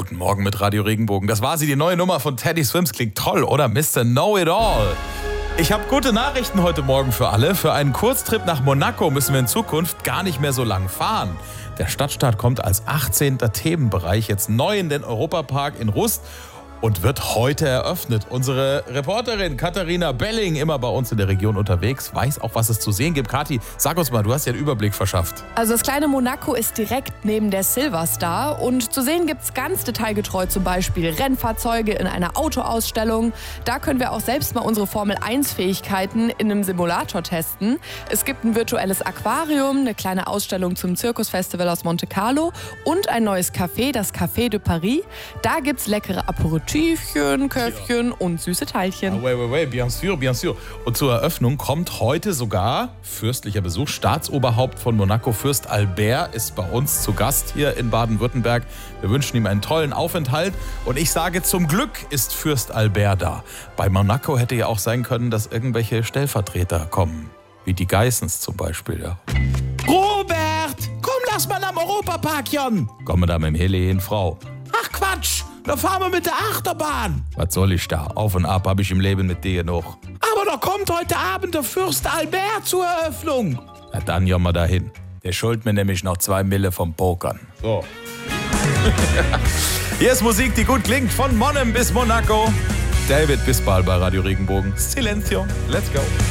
Guten Morgen mit Radio Regenbogen. Das war sie, die neue Nummer von Teddy Swims. Klingt toll, oder? Mr. Know-It-All. Ich habe gute Nachrichten heute Morgen für alle. Für einen Kurztrip nach Monaco müssen wir in Zukunft gar nicht mehr so lang fahren. Der Stadtstaat kommt als 18. Themenbereich jetzt neu in den Europapark in Rust und wird heute eröffnet. Unsere Reporterin Katharina Belling, immer bei uns in der Region unterwegs, weiß auch, was es zu sehen gibt. Kathi, sag uns mal, du hast ja einen Überblick verschafft. Also das kleine Monaco ist direkt neben der Silver Star und zu sehen gibt es ganz detailgetreu zum Beispiel Rennfahrzeuge in einer Autoausstellung. Da können wir auch selbst mal unsere Formel-1-Fähigkeiten in einem Simulator testen. Es gibt ein virtuelles Aquarium, eine kleine Ausstellung zum Zirkusfestival aus Monte Carlo und ein neues Café, das Café de Paris. Da gibt es leckere Aperitifs, Köpfchen und süße Teilchen. Wait, bien sûr. Und zur Eröffnung kommt heute sogar fürstlicher Besuch. Staatsoberhaupt von Monaco, Fürst Albert, ist bei uns zu Gast hier in Baden-Württemberg. Wir wünschen ihm einen tollen Aufenthalt. Und ich sage, zum Glück ist Fürst Albert da. Bei Monaco hätte ja auch sein können, dass irgendwelche Stellvertreter kommen. Wie die Geissens zum Beispiel, ja. Robert, komm, lass mal am Europapark, Jon. Komme da mit dem Heli hin, Frau. Ach Quatsch, da fahren wir mit der Achterbahn. Was soll ich da? Auf und ab habe ich im Leben mit dir noch. Aber da kommt heute Abend der Fürst Albert zur Eröffnung. Na dann ja mal dahin. Der schuldet mir nämlich noch 2 Mille vom Pokern. So. Hier ist Musik, die gut klingt, von Monnem bis Monaco. David Bisbal bei Radio Regenbogen. Silencio, let's go.